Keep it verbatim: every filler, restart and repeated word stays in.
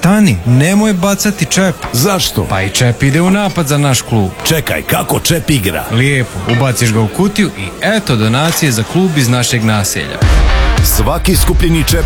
stani, nemoj bacati čep. Zašto? Pa i čep ide u napad za naš klub. Čekaj, kako čep igra? Lijepo, ubaciš ga u kutiju i eto donacije za klub iz našeg naselja. Svaki skupljeni čep